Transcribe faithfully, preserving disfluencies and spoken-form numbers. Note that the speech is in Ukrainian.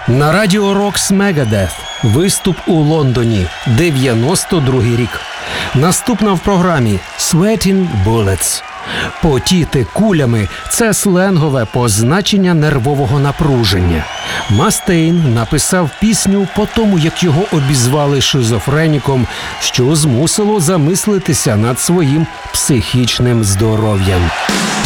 На радіо Рокс Megadeth. Виступ у Лондоні. дев'яносто другий рік. Наступна в програмі «Sweating Bullets». Потіти кулями – це сленгове позначення нервового напруження. Мастейн написав пісню по тому, як його обізвали шизофреніком, що змусило замислитися над своїм психічним здоров'ям.